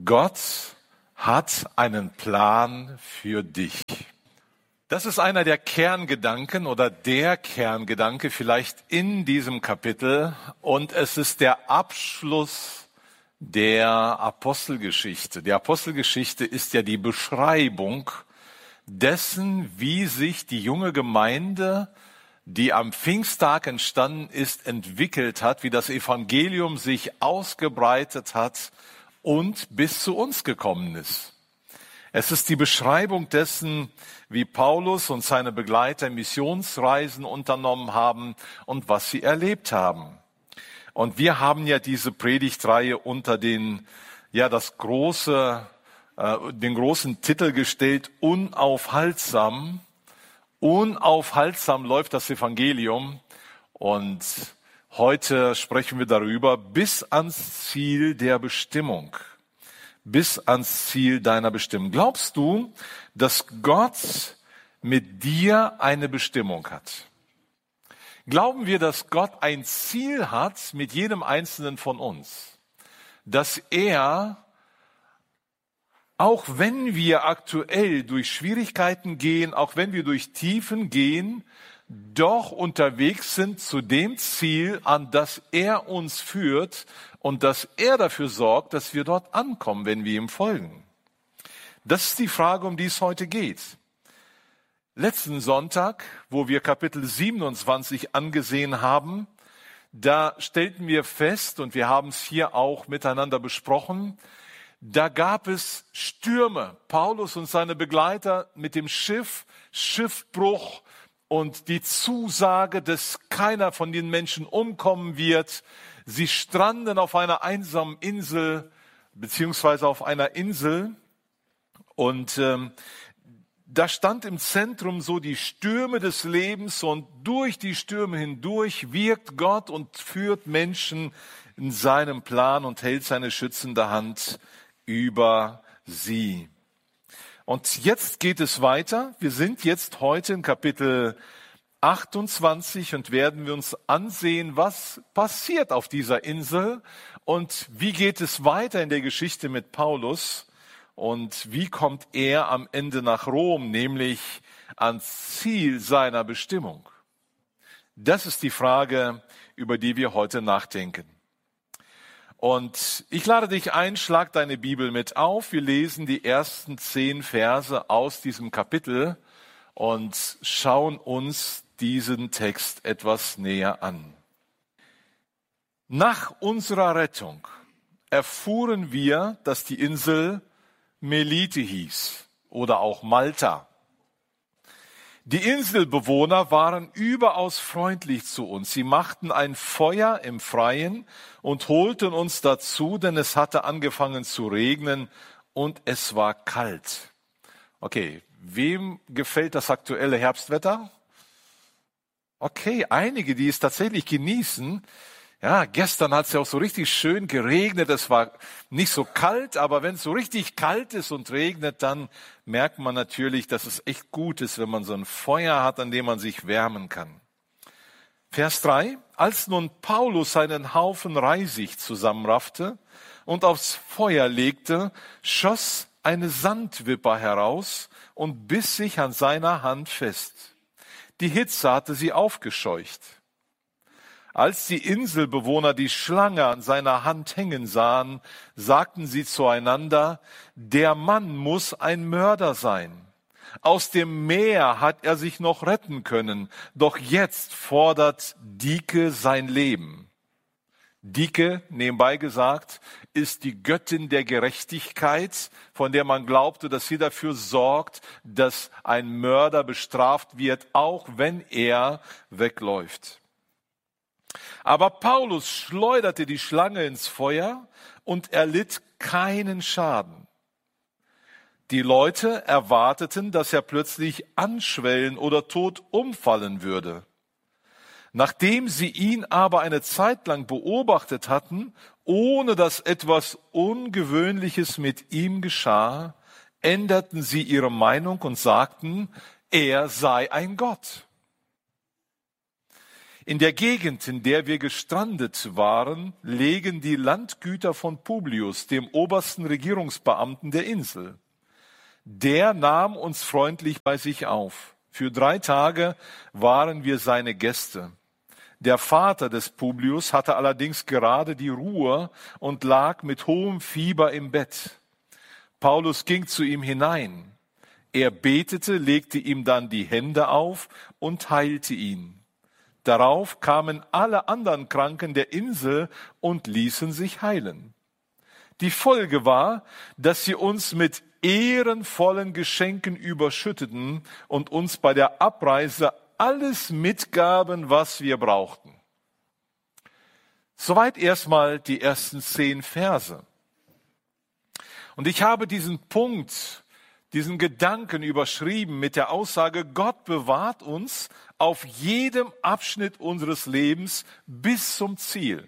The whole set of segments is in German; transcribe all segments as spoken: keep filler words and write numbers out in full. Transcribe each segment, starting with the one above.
Gott hat einen Plan für dich. Das ist einer der Kerngedanken oder der Kerngedanke vielleicht in diesem Kapitel und es ist der Abschluss der Apostelgeschichte. Die Apostelgeschichte ist ja die Beschreibung dessen, wie sich die junge Gemeinde, die am Pfingsttag entstanden ist, entwickelt hat, wie das Evangelium sich ausgebreitet hat und bis zu uns gekommen ist. Es ist die Beschreibung dessen, wie Paulus und seine Begleiter Missionsreisen unternommen haben und was sie erlebt haben. Und wir haben ja diese Predigtreihe unter den, ja, das große, äh, den großen Titel gestellt, unaufhaltsam. Unaufhaltsam läuft das Evangelium. Und heute sprechen wir darüber, bis ans Ziel der Bestimmung. Bis ans Ziel deiner Bestimmung. Glaubst du, dass Gott mit dir eine Bestimmung hat? Glauben wir, dass Gott ein Ziel hat mit jedem Einzelnen von uns? Dass er, auch wenn wir aktuell durch Schwierigkeiten gehen, auch wenn wir durch Tiefen gehen, doch unterwegs sind zu dem Ziel, an das er uns führt und dass er dafür sorgt, dass wir dort ankommen, wenn wir ihm folgen. Das ist die Frage, um die es heute geht. Letzten Sonntag, wo wir Kapitel siebenundzwanzig angesehen haben, da stellten wir fest, und wir haben es hier auch miteinander besprochen, da gab es Stürme. Paulus und seine Begleiter mit dem Schiff, Schiffbruch, und die Zusage, dass keiner von den Menschen umkommen wird. Sie stranden auf einer einsamen Insel, beziehungsweise auf einer Insel. Und ähm, da stand im Zentrum so die Stürme des Lebens. Und durch die Stürme hindurch wirkt Gott und führt Menschen in seinem Plan und hält seine schützende Hand über sie. Und jetzt geht es weiter. Wir sind jetzt heute in Kapitel achtundzwanzig und werden wir uns ansehen, was passiert auf dieser Insel und wie geht es weiter in der Geschichte mit Paulus und wie kommt er am Ende nach Rom, nämlich ans Ziel seiner Bestimmung. Das ist die Frage, über die wir heute nachdenken. Und ich lade dich ein, schlag deine Bibel mit auf. Wir lesen die ersten zehn Verse aus diesem Kapitel und schauen uns diesen Text etwas näher an. Nach unserer Rettung erfuhren wir, dass die Insel Melite hieß oder auch Malta. Die Inselbewohner waren überaus freundlich zu uns. Sie machten ein Feuer im Freien und holten uns dazu, denn es hatte angefangen zu regnen und es war kalt. Okay, wem gefällt das aktuelle Herbstwetter? Okay, einige, die es tatsächlich genießen. Ja, gestern hat es ja auch so richtig schön geregnet. Es war nicht so kalt, aber wenn es so richtig kalt ist und regnet, dann merkt man natürlich, dass es echt gut ist, wenn man so ein Feuer hat, an dem man sich wärmen kann. Vers drei. Als nun Paulus seinen Haufen Reisig zusammenraffte und aufs Feuer legte, schoss eine Sandwipper heraus und biss sich an seiner Hand fest. Die Hitze hatte sie aufgescheucht. Als die Inselbewohner die Schlange an seiner Hand hängen sahen, sagten sie zueinander, der Mann muss ein Mörder sein. Aus dem Meer hat er sich noch retten können, doch jetzt fordert Dike sein Leben. Dike, nebenbei gesagt, ist die Göttin der Gerechtigkeit, von der man glaubte, dass sie dafür sorgt, dass ein Mörder bestraft wird, auch wenn er wegläuft. Aber Paulus schleuderte die Schlange ins Feuer und erlitt keinen Schaden. Die Leute erwarteten, dass er plötzlich anschwellen oder tot umfallen würde. Nachdem sie ihn aber eine Zeit lang beobachtet hatten, ohne dass etwas Ungewöhnliches mit ihm geschah, änderten sie ihre Meinung und sagten, er sei ein Gott. In der Gegend, in der wir gestrandet waren, legen die Landgüter von Publius, dem obersten Regierungsbeamten der Insel. Der nahm uns freundlich bei sich auf. Für drei Tage waren wir seine Gäste. Der Vater des Publius hatte allerdings gerade die Ruhe und lag mit hohem Fieber im Bett. Paulus ging zu ihm hinein. Er betete, legte ihm dann die Hände auf und heilte ihn. Darauf kamen alle anderen Kranken der Insel und ließen sich heilen. Die Folge war, dass sie uns mit ehrenvollen Geschenken überschütteten und uns bei der Abreise alles mitgaben, was wir brauchten. Soweit erstmal die ersten zehn Verse. Und ich habe diesen Punkt, diesen Gedanken überschrieben mit der Aussage, Gott bewahrt uns auf jedem Abschnitt unseres Lebens bis zum Ziel.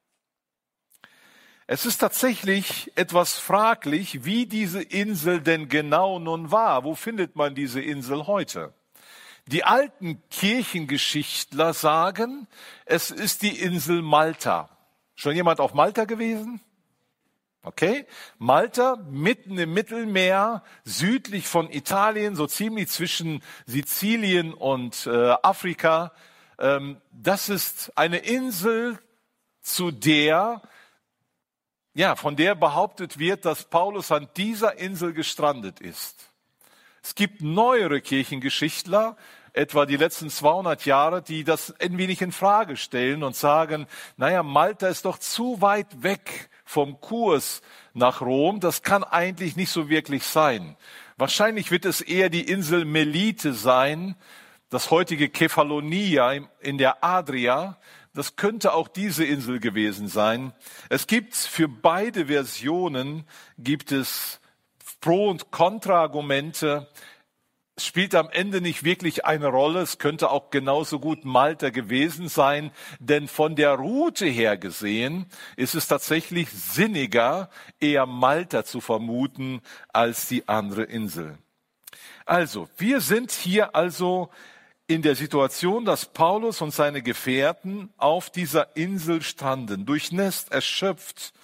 Es ist tatsächlich etwas fraglich, wie diese Insel denn genau nun war. Wo findet man diese Insel heute? Die alten Kirchengeschichtler sagen, es ist die Insel Malta. Schon jemand auf Malta gewesen? Okay, Malta, mitten im Mittelmeer, südlich von Italien, so ziemlich zwischen Sizilien und äh, Afrika. Ähm, das ist eine Insel, zu der, ja, von der behauptet wird, dass Paulus an dieser Insel gestrandet ist. Es gibt neuere Kirchengeschichtler, etwa die letzten zweihundert Jahre, die das ein wenig in Frage stellen und sagen, naja, Malta ist doch zu weit weg vom Kurs nach Rom. Das kann eigentlich nicht so wirklich sein. Wahrscheinlich wird es eher die Insel Melite sein, das heutige Kefalonia in der Adria. Das könnte auch diese Insel gewesen sein. Es gibt für beide Versionen gibt es Pro- und Kontraargumente. Es spielt am Ende nicht wirklich eine Rolle. Es könnte auch genauso gut Malta gewesen sein, denn von der Route her gesehen ist es tatsächlich sinniger, eher Malta zu vermuten als die andere Insel. Also, wir sind hier also in der Situation, dass Paulus und seine Gefährten auf dieser Insel stranden, durchnässt, erschöpft,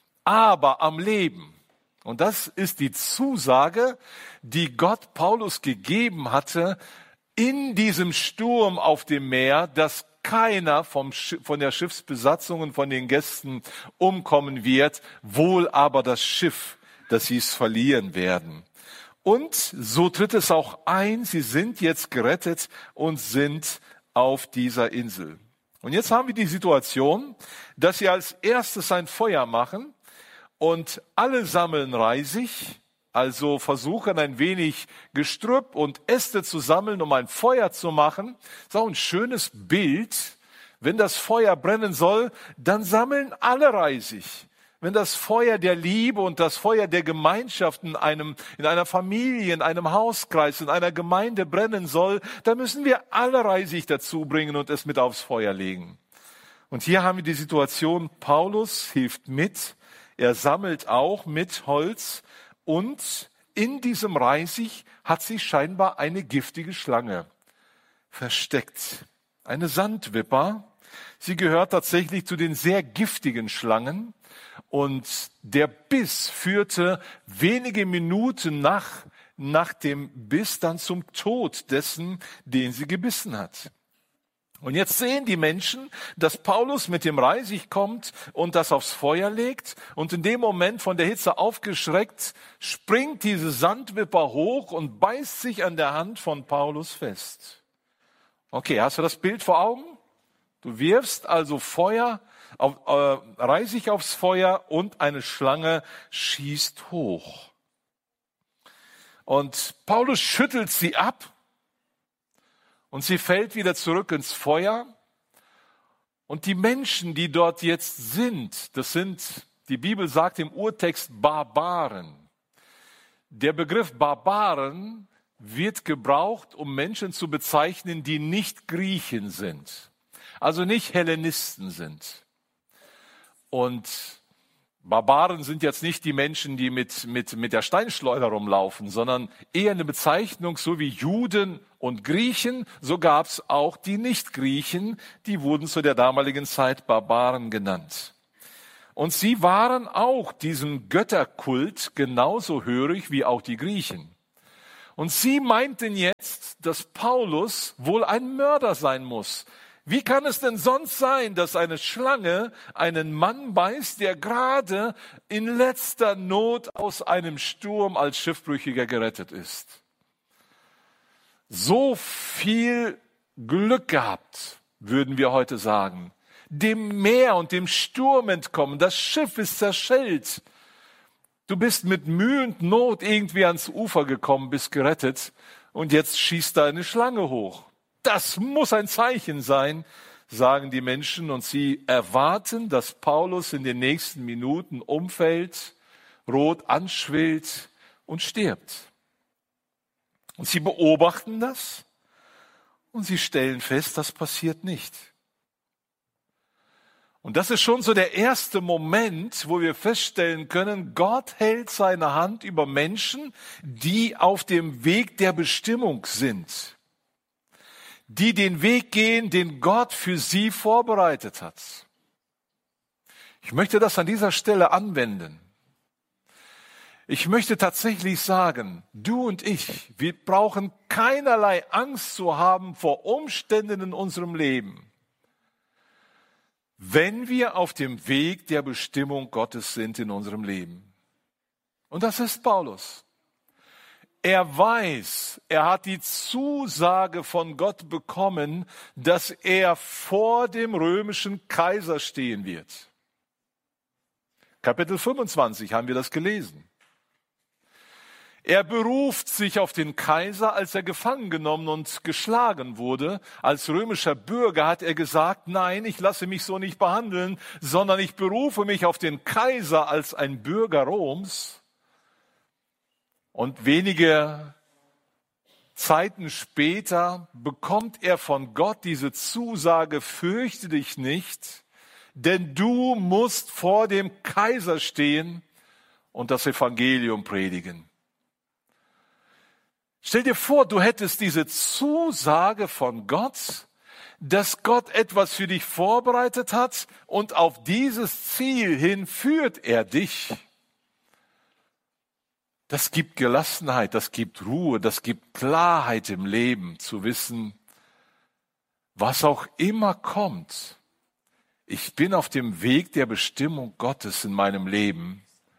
aber am Leben. Und das ist die Zusage, die Gott Paulus gegeben hatte in diesem Sturm auf dem Meer, dass keiner vom Sch- von der Schiffsbesatzung und von den Gästen umkommen wird, wohl aber das Schiff, dass sie es verlieren werden. Und so tritt es auch ein, sie sind jetzt gerettet und sind auf dieser Insel. Und jetzt haben wir die Situation, dass sie als erstes ein Feuer machen, und alle sammeln Reisig, also versuchen ein wenig Gestrüpp und Äste zu sammeln, um ein Feuer zu machen. Das ist auch ein schönes Bild. Wenn das Feuer brennen soll, dann sammeln alle Reisig. Wenn das Feuer der Liebe und das Feuer der Gemeinschaft in einem, in einer Familie, in einem Hauskreis, in einer Gemeinde brennen soll, dann müssen wir alle Reisig dazu bringen und es mit aufs Feuer legen. Und hier haben wir die Situation, Paulus hilft mit. Er sammelt auch mit Holz und in diesem Reisig hat sich scheinbar eine giftige Schlange versteckt. Eine Sandwipper. Sie gehört tatsächlich zu den sehr giftigen Schlangen und der Biss führte wenige Minuten nach, nach dem Biss dann zum Tod dessen, den sie gebissen hat. Und jetzt sehen die Menschen, dass Paulus mit dem Reisig kommt und das aufs Feuer legt. Und in dem Moment, von der Hitze aufgeschreckt, springt diese Sandwipper hoch und beißt sich an der Hand von Paulus fest. Okay, hast du das Bild vor Augen? Du wirfst also Feuer, auf, äh, Reisig aufs Feuer und eine Schlange schießt hoch. Und Paulus schüttelt sie ab. Und sie fällt wieder zurück ins Feuer. Und die Menschen, die dort jetzt sind, das sind, die Bibel sagt im Urtext, Barbaren. Der Begriff Barbaren wird gebraucht, um Menschen zu bezeichnen, die nicht Griechen sind. Also nicht Hellenisten sind. Und Barbaren sind jetzt nicht die Menschen, die mit, mit, mit der Steinschleuder rumlaufen, sondern eher eine Bezeichnung, so wie Juden und Griechen, so gab es auch die Nicht-Griechen, die wurden zu der damaligen Zeit Barbaren genannt. Und sie waren auch diesem Götterkult genauso hörig wie auch die Griechen. Und sie meinten jetzt, dass Paulus wohl ein Mörder sein muss. Wie kann es denn sonst sein, dass eine Schlange einen Mann beißt, der gerade in letzter Not aus einem Sturm als Schiffbrüchiger gerettet ist? So viel Glück gehabt, würden wir heute sagen. Dem Meer und dem Sturm entkommen. Das Schiff ist zerschellt. Du bist mit Mühe und Not irgendwie ans Ufer gekommen, bist gerettet und jetzt schießt da eine Schlange hoch. Das muss ein Zeichen sein, sagen die Menschen, und sie erwarten, dass Paulus in den nächsten Minuten umfällt, rot anschwillt und stirbt. Und sie beobachten das und sie stellen fest, das passiert nicht. Und das ist schon so der erste Moment, wo wir feststellen können, Gott hält seine Hand über Menschen, die auf dem Weg der Bestimmung sind, die den Weg gehen, den Gott für sie vorbereitet hat. Ich möchte das an dieser Stelle anwenden. Ich möchte tatsächlich sagen, du und ich, wir brauchen keinerlei Angst zu haben vor Umständen in unserem Leben, wenn wir auf dem Weg der Bestimmung Gottes sind in unserem Leben. Und das ist Paulus. Er weiß, er hat die Zusage von Gott bekommen, dass er vor dem römischen Kaiser stehen wird. Kapitel fünfundzwanzig haben wir das gelesen. Er beruft sich auf den Kaiser, als er gefangen genommen und geschlagen wurde. Als römischer Bürger hat er gesagt, nein, ich lasse mich so nicht behandeln, sondern ich berufe mich auf den Kaiser als ein Bürger Roms. Und wenige Zeiten später bekommt er von Gott diese Zusage, fürchte dich nicht, denn du musst vor dem Kaiser stehen und das Evangelium predigen. Stell dir vor, du hättest diese Zusage von Gott, dass Gott etwas für dich vorbereitet hat und auf dieses Ziel hin führt er dich. Das gibt Gelassenheit, das gibt Ruhe, das gibt Klarheit im Leben, zu wissen, was auch immer kommt. Ich bin auf dem Weg der Bestimmung Gottes in meinem Leben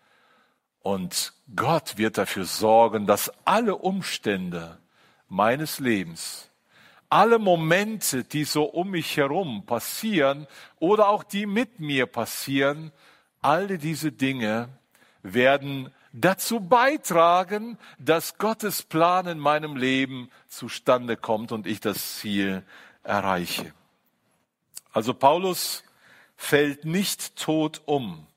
und Gott wird dafür sorgen, dass alle Umstände meines Lebens, alle Momente, die so um mich herum passieren oder auch die mit mir passieren, alle diese Dinge werden dazu beitragen, dass Gottes Plan in meinem Leben zustande kommt und ich das Ziel erreiche. Also Paulus fällt nicht tot um.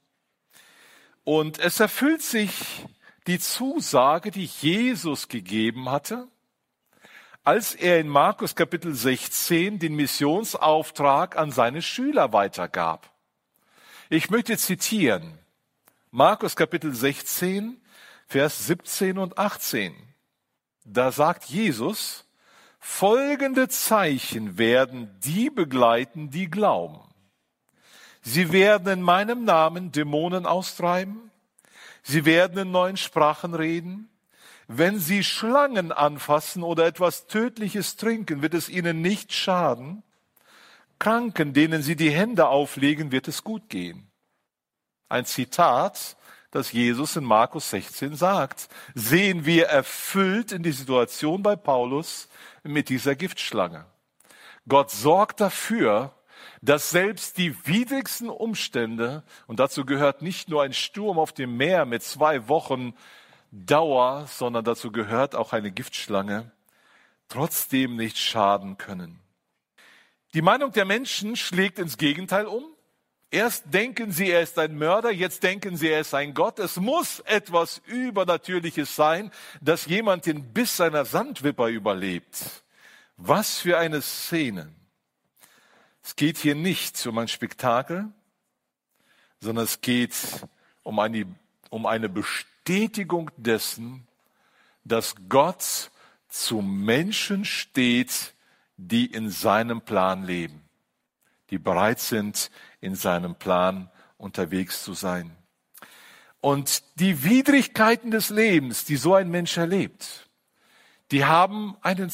Und es erfüllt sich die Zusage, die Jesus gegeben hatte, als er in Markus Kapitel sechzehn den Missionsauftrag an seine Schüler weitergab. Ich möchte zitieren. Markus Kapitel sechzehn, Vers siebzehn und achtzehn. Da sagt Jesus, folgende Zeichen werden die begleiten, die glauben. Sie werden in meinem Namen Dämonen austreiben. Sie werden in neuen Sprachen reden. Wenn sie Schlangen anfassen oder etwas Tödliches trinken, wird es ihnen nicht schaden. Kranken, denen sie die Hände auflegen, wird es gut gehen. Ein Zitat, das Jesus in Markus sechzehn sagt, sehen wir erfüllt in die Situation bei Paulus mit dieser Giftschlange. Gott sorgt dafür, dass selbst die widrigsten Umstände, und dazu gehört nicht nur ein Sturm auf dem Meer mit zwei Wochen Dauer, sondern dazu gehört auch eine Giftschlange, trotzdem nicht schaden können. Die Meinung der Menschen schlägt ins Gegenteil um. Erst denken sie, er ist ein Mörder, jetzt denken sie, er ist ein Gott. Es muss etwas Übernatürliches sein, dass jemand den Biss seiner Sandwipper überlebt. Was für eine Szene. Es geht hier nicht um ein Spektakel, sondern es geht um eine, um eine Bestätigung dessen, dass Gott zu Menschen steht, die in seinem Plan leben, die bereit sind, in seinem Plan unterwegs zu sein. Und die Widrigkeiten des Lebens, die so ein Mensch erlebt, die haben einen